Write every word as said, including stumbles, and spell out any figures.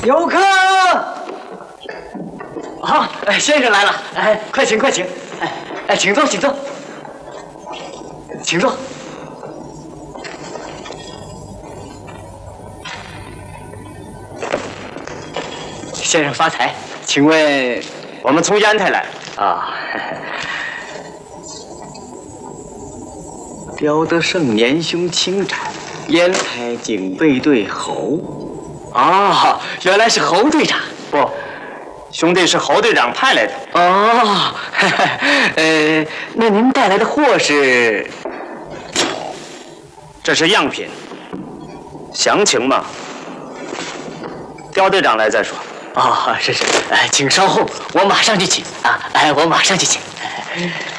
有客。好，哎，先生来了，哎，快请，快请，哎，哎，请坐，请坐，请坐。先生发财，请问我们从烟台来啊？刁德胜年兄轻展，烟台警备队侯。啊，原来是侯队长。不，兄弟是侯队长派来的。哦，呃，那您带来的货是？这是样品，详情嘛，刁队长来再说。哦，是是，哎，请稍后，我马上就请啊！哎，我马上就请。